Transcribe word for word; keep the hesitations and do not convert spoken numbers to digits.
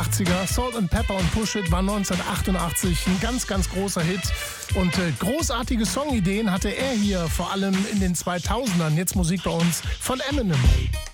achtziger. Salt and Pepper und Push It war neunzehnhundertachtundachtzig ein ganz, ganz großer Hit. Und äh, großartige Songideen hatte er hier, vor allem in den zweitausendern. Jetzt Musik bei uns von Eminem.